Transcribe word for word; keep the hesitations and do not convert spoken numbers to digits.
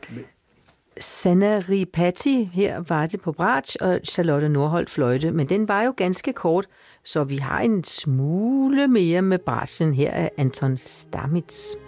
Sanna Ripatti, her var det på bratsch, og Charlotte Nordholt fløjte, men den var jo ganske kort, så vi har en smule mere med bratschen. Her af Anton Stamitz.